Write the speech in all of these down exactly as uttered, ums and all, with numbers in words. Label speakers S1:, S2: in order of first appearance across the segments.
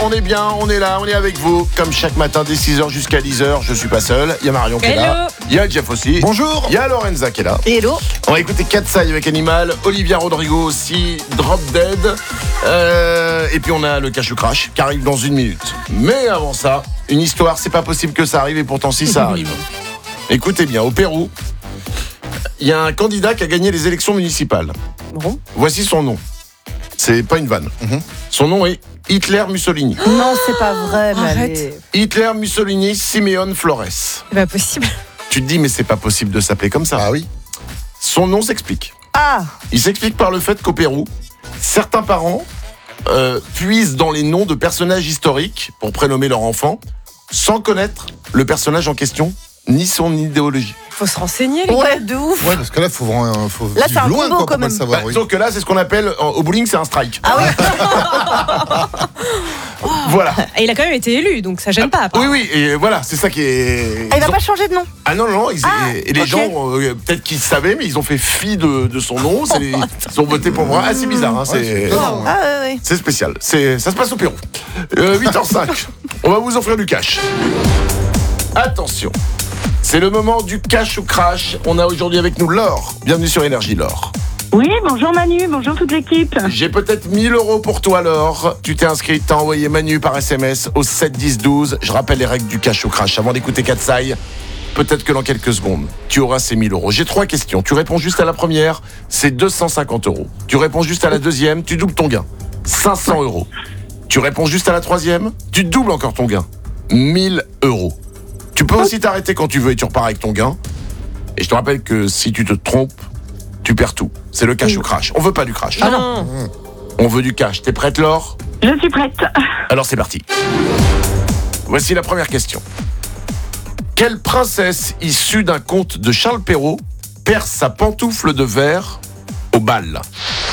S1: On est bien, on est là, on est avec vous, comme chaque matin dès six heures jusqu'à dix heures. Je suis pas seul, il y a Marion qui est là, il y a Jeff aussi.
S2: Bonjour.
S1: Il y a Lorenza qui est là.
S3: Hello.
S1: On va écouter Katsai avec Animal, Olivia Rodrigo aussi, Drop Dead. Euh, et puis on a le Cache ou Crash qui arrive dans une minute. Mais avant ça, une histoire, c'est pas possible que ça arrive et pourtant si ça arrive. Écoutez bien, au Pérou, il y a un candidat qui a gagné les élections municipales.
S3: Bon.
S1: Voici son nom. C'est pas une vanne.
S2: Mm-hmm.
S1: Son nom est Hitler Mussolini.
S3: Non, c'est pas vrai, mais
S4: Arrête.
S3: allez.
S1: Hitler Mussolini Simeone Flores.
S4: C'est pas possible.
S1: Tu te dis, mais c'est pas possible de s'appeler comme ça.
S2: Ah oui.
S1: Son nom s'explique.
S3: Ah,
S1: Il s'explique par le fait qu'au Pérou, certains parents euh, puisent dans les noms de personnages historiques pour prénommer leur enfant, sans connaître le personnage en question, ni son idéologie.
S4: Faut se renseigner, les
S3: ouais,
S4: gars.
S3: de ouf.
S2: Ouais, parce que là, faut vraiment, faut
S3: Là,
S2: vivre
S3: c'est un
S2: loin
S3: combo,
S2: quoi, pour
S3: quand
S2: pas le
S3: même.
S2: savoir.
S1: Bah,
S2: oui.
S1: Sauf que là, c'est ce qu'on appelle, euh, au bowling, c'est un strike.
S3: Ah oui.
S1: Voilà.
S4: Et il a quand même été élu, donc ça gêne pas.
S1: Oui, oui, et voilà, c'est ça qui est...
S3: Ah, il va
S1: Ils ont-
S3: pas changer de nom.
S1: Ah non, non, ils-
S3: Ah,
S1: et, et les
S3: ok.
S1: gens, euh, peut-être qu'ils savaient, mais ils ont fait fi de, de son nom, c'est les- ils ont voté pour moi. Ah, c'est bizarre, hein,
S2: Ouais, c'est
S1: c'est...
S2: étonnant, ouais.
S3: Ah ouais, ouais.
S1: C'est spécial, c'est, ça se passe au Pérou. Euh, huit heures cinq, on va vous offrir du cash. Attention, c'est le moment du cash ou crash. On a aujourd'hui avec nous Laure. Bienvenue sur Énergie, Laure.
S5: Oui, bonjour Manu, bonjour toute l'équipe.
S1: J'ai peut-être mille euros pour toi, Laure. Tu t'es inscrite, t'as envoyé Manu par S M S au sept dix douze. Je rappelle les règles du cash ou crash avant d'écouter Katsai. Peut-être que dans quelques secondes, tu auras ces mille euros. J'ai trois questions. Tu réponds juste à la première, c'est deux cent cinquante euros. Tu réponds juste à la deuxième, tu doubles ton gain. cinq cents euros. Tu réponds juste à la troisième, tu doubles encore ton gain. mille euros. Tu peux aussi t'arrêter quand tu veux et tu repars avec ton gain. Et je te rappelle que si tu te trompes, tu perds tout. C'est le cash ou crash. On veut pas du crash.
S4: Ah non.
S1: On veut du cash. T'es prête, Laure ?
S5: Je suis prête.
S1: Alors c'est parti. Voici la première question. Quelle princesse issue d'un conte de Charles Perrault perce sa pantoufle de verre au bal ?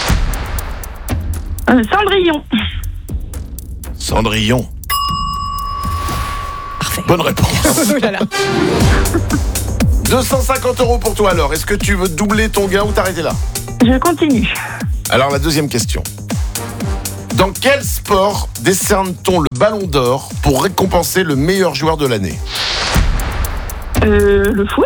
S5: Euh, Cendrillon.
S1: Cendrillon.
S4: Parfait.
S1: Bonne réponse.
S4: Oh là là.
S1: deux cent cinquante euros pour toi, alors. Est-ce que tu veux doubler ton gain ou t'arrêter là ?
S5: Je continue.
S1: Alors la deuxième question. Dans quel sport décerne-t-on le ballon d'or pour récompenser le meilleur joueur de l'année ?
S5: Euh, le foot.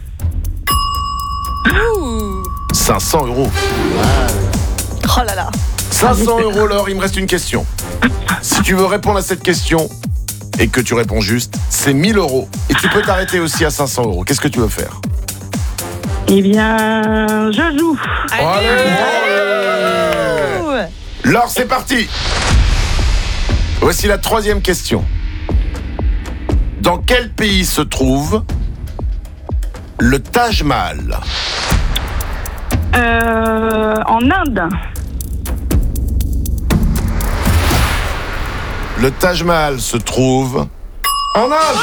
S4: Ouh.
S1: cinq cents euros.
S3: Oh là là.
S1: cinq cents euros, Laure, il me reste une question. Si tu veux répondre à cette question et que tu réponds juste, c'est mille euros. Et tu peux t'arrêter aussi à cinq cents euros. Qu'est-ce que tu veux faire ?
S5: Eh bien, je joue.
S1: Allez,
S3: Ouais.
S1: Laure, c'est parti. Voici la troisième question. Dans quel pays se trouve le Taj Mahal ?
S5: Euh, en Inde.
S1: Le Taj Mahal se trouve en Inde.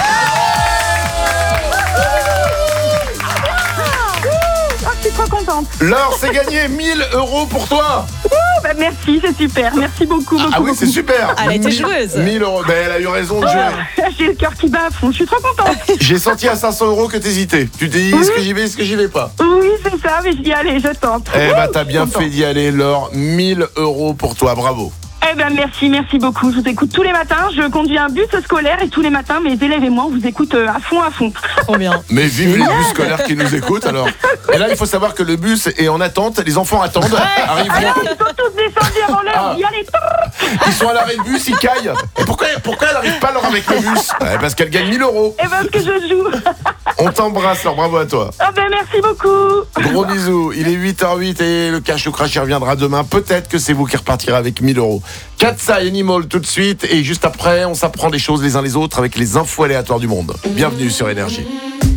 S5: Oh, je suis trop contente.
S1: Laure, c'est gagné mille euros pour toi.
S5: Oh, bah, merci, c'est super. Merci beaucoup. beaucoup
S1: Ah oui, c'est
S5: beaucoup.
S1: super.
S4: Elle a été
S1: mille
S4: joueuse.
S1: mille euros. Ben, elle a eu raison de
S5: Oh,
S1: jouer.
S5: j'ai le cœur qui bat à fond. Je suis trop contente.
S1: J'ai senti à cinq cents euros que t'hésitais. Tu t'es dit, est-ce que j'y vais, est-ce que j'y vais pas ?
S5: Oui, c'est ça, mais je dis allez, je tente.
S1: Eh ben, t'as
S5: Ouh,
S1: bien
S5: content.
S1: fait d'y aller, Laure. mille euros pour toi, bravo.
S5: Eh ben merci, merci beaucoup. Je vous écoute tous les matins. Je conduis un bus scolaire et tous les matins, mes élèves et moi, on vous écoute euh, à fond, à fond.
S4: Trop bien.
S1: Mais vive les bus scolaires qui nous écoutent, alors. Et là, il faut savoir que le bus est en attente. Les enfants attendent. Arriveront.
S5: Alors, ils sont tous descendus avant l'heure.
S1: Ah.
S5: Y allez.
S1: Ils sont à l'arrêt de bus, ils caillent. Et pourquoi, pourquoi elle n'arrive pas alors avec le bus ? Ouais, parce qu'elle gagne mille euros.
S5: Et parce que je joue.
S1: On t'embrasse, alors bravo à toi.
S5: Ah ben merci beaucoup.
S1: Gros bisous. Il est huit heures huit et le cash ou crash il reviendra demain. Peut-être que c'est vous qui repartirez avec mille euros. Katsai Animal tout de suite. Et juste après, on s'apprend des choses les uns les autres avec les infos aléatoires du monde. Bienvenue sur Énergie.